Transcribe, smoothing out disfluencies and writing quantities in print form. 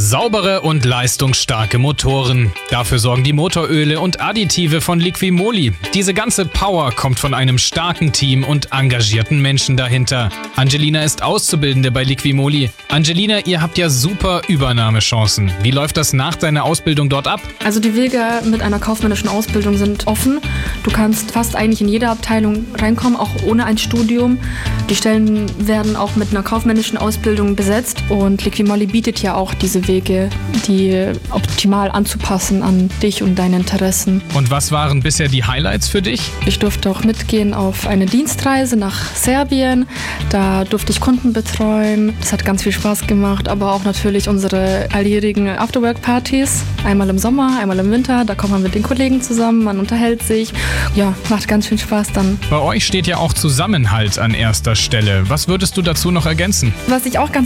Saubere und leistungsstarke Motoren. Dafür sorgen die Motoröle und Additive von Liquimoli. Diese ganze Power kommt von einem starken Team und engagierten Menschen dahinter. Angelina ist Auszubildende bei Liquimoli. Angelina, ihr habt ja super Übernahmechancen. Wie läuft das nach deiner Ausbildung dort ab? Also die Wege mit einer kaufmännischen Ausbildung sind offen. Du kannst fast eigentlich in jede Abteilung reinkommen, auch ohne ein Studium. Die Stellen werden auch mit einer kaufmännischen Ausbildung besetzt und Liquimoli bietet ja auch diese Wege, die optimal anzupassen an dich und deine Interessen. Und was waren bisher die Highlights für dich? Ich durfte auch mitgehen auf eine Dienstreise nach Serbien. Da durfte ich Kunden betreuen. Das hat ganz viel Spaß gemacht, aber auch natürlich unsere alljährigen Afterwork-Partys. Einmal im Sommer, einmal im Winter. Da kommt man mit den Kollegen zusammen, man unterhält sich. Ja, macht ganz viel Spaß dann. Bei euch steht ja auch Zusammenhalt an erster Stelle. Was würdest du dazu noch ergänzen? Was ich auch ganz